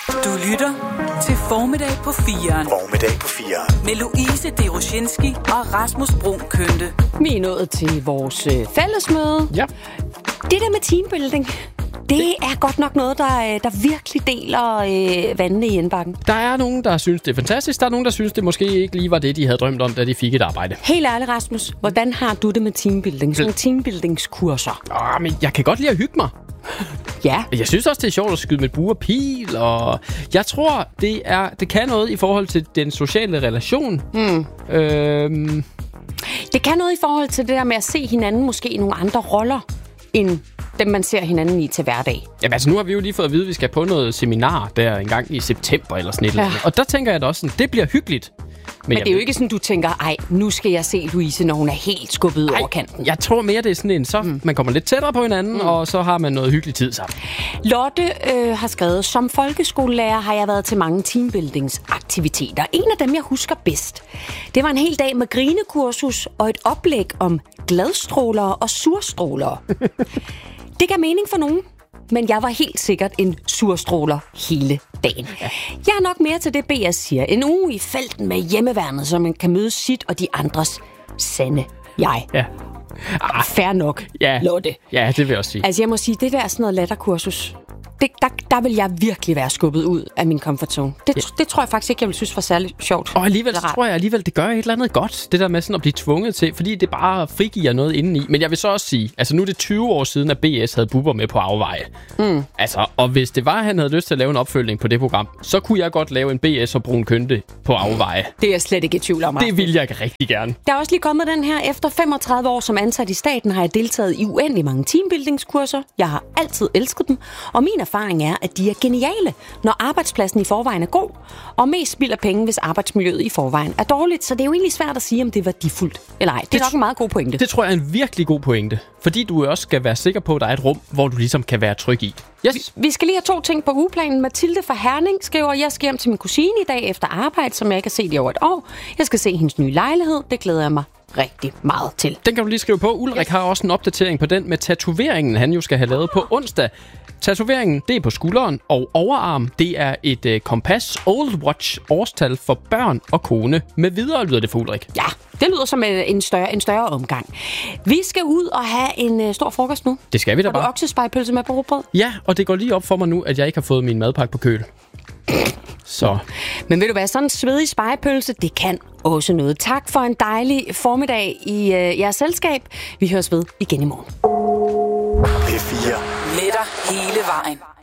Du lytter til Formiddag på 4'eren. Formiddag på 4'eren. Med Louise Deroshinski og Rasmus Bruun Kønte. Vi er nået til vores fællesmøde. Ja. Det der med teambuilding, det er godt nok noget, der virkelig deler vandene i indbakken. Der er nogen, der synes, det er fantastisk. Der er nogen, der synes, det måske ikke lige var det, de havde drømt om, da de fik et arbejde. Helt ærligt, Rasmus. Hvordan har du det med teambuilding? Sådan teambuildingskurser. Men jeg kan godt lide at hygge mig. Ja. Jeg synes også, det er sjovt at skyde med bue og pil, og jeg tror, det kan noget i forhold til den sociale relation. Det kan noget i forhold til det der med at se hinanden måske i nogle andre roller, end dem, man ser hinanden i til hverdag. Jamen altså, nu har vi jo lige fået at vide, at vi skal på noget seminar der en gang i september eller sådan et eller andet. Og der tænker jeg da også sådan, det bliver hyggeligt. Men det er jo ikke sådan, du tænker, ej, nu skal jeg se Louise, når hun er helt skubbet over kanten. Jeg tror mere, det er sådan en, man kommer lidt tættere på hinanden, og så har man noget hyggeligt tid sammen. Lotte har skrevet, som folkeskolelærer har jeg været til mange teambuildingsaktiviteter. En af dem, jeg husker bedst, det var en hel dag med grinekursus og et oplæg om gladstrålere og surstrålere. Det gav mening for nogen, men jeg var helt sikkert en surstråler hele dagen. Jeg er nok mere til det, BS siger. En uge i felten med hjemmeværnet, så man kan møde sit og de andres sande jeg. Ja. Fair nok, Lotte. Ja, det vil jeg også sige. Altså, jeg må sige, det der er sådan noget latterkursus. Der vil jeg virkelig være skubbet ud af min comfort zone. Det tror jeg faktisk ikke, jeg vil synes var særlig sjovt. Og alligevel tror jeg, det gør et eller andet godt. Det der med sådan at blive tvunget til, fordi det bare frigiver noget indeni. Men jeg vil så også sige, altså nu er det 20 år siden, at BS havde Bubber med på afveje. Altså, og hvis det var, at han havde lyst til at lave en opfølgning på det program, så kunne jeg godt lave en BS og Bruun Kønte på afveje. Det er jeg slet ikke i tvivl om. Det vil jeg rigtig gerne. Der er også lige kommet den her. Efter 35 år som ansat i staten har jeg deltaget i uendelig mange teambuildingskurser. Jeg har altid elsket dem, og min erfaring er, at de er geniale, når arbejdspladsen i forvejen er god, og mest spilder penge, hvis arbejdsmiljøet i forvejen er dårligt. Så det er jo egentlig svært at sige, om det er værdifuldt eller ej. Det er nok en meget god pointe. Det tror jeg er en virkelig god pointe, fordi du også skal være sikker på, at der er et rum, hvor du ligesom kan være tryg i. Yes. Vi skal lige have 2 ting på ugeplanen. Mathilde fra Herning skriver, at jeg skal hjem til min kusine i dag efter arbejde, som jeg ikke har set i over et år. Jeg skal se hendes nye lejlighed. Det glæder jeg mig rigtig meget til. Den kan du lige skrive på. Ulrik har også en opdatering på den med tatoveringen, han jo skal have lavet på onsdag. Tatoveringen, det er på skulderen, og overarm, det er et kompas, Old Watch, årstal for børn og kone. Med videre lyder det for Ulrik. Ja, det lyder som en større omgang. Vi skal ud og have en stor frokost nu. Det skal vi da bare. Har du oksespejpølse med på rugbrød? Ja, og det går lige op for mig nu, at jeg ikke har fået min madpakke på køl. Så. Men ved du hvad, sådan en svedig spegepølse, det kan også noget. Tak for en dejlig formiddag i jeres selskab. Vi høres ved igen i morgen. P4. Med dig hele vejen.